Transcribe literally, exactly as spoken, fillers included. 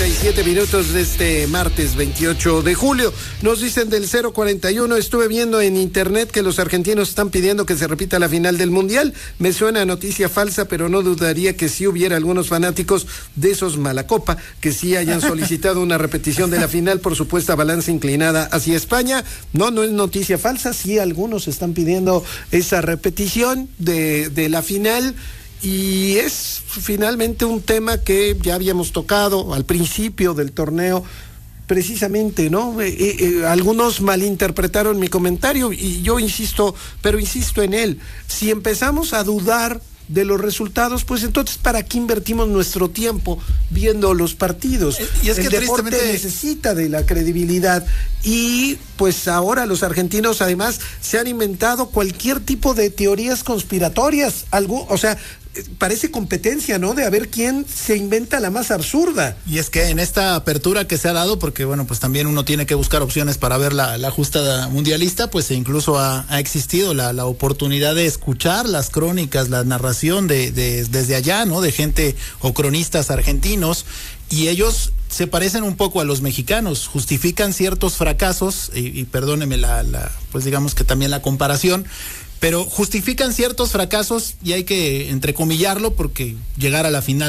treinta y siete minutos de este martes veintiocho de julio. Nos dicen del cero cuarenta y uno, estuve viendo en internet que los argentinos están pidiendo que se repita la final del Mundial. Me suena noticia falsa, pero no dudaría que sí hubiera algunos fanáticos de esos malacopa que sí hayan solicitado una repetición de la final por supuesta balanza inclinada hacia España. No, no es noticia falsa, sí algunos están pidiendo esa repetición de, de la final. Y es finalmente un tema que ya habíamos tocado al principio del torneo, precisamente, ¿no? Eh, eh, algunos malinterpretaron mi comentario y yo insisto, pero insisto en él. Si empezamos a dudar de los resultados, pues entonces ¿para qué invertimos nuestro tiempo viendo los partidos? Y es que el deporte tristemente necesita de la credibilidad y pues ahora los argentinos además se han inventado cualquier tipo de teorías conspiratorias, algo, o sea, parece competencia, ¿no? De a ver quién se inventa la más absurda. Y es que en esta apertura que se ha dado, porque bueno, pues también uno tiene que buscar opciones para ver la, la justa mundialista, pues incluso ha, ha existido la, la oportunidad de escuchar las crónicas, la narración de, de desde allá, ¿no? De gente o cronistas argentinos, y ellos se parecen un poco a los mexicanos, justifican ciertos fracasos, y, y perdóneme la, la, pues digamos que también la comparación, pero justifican ciertos fracasos y hay que entrecomillarlo porque llegar a la final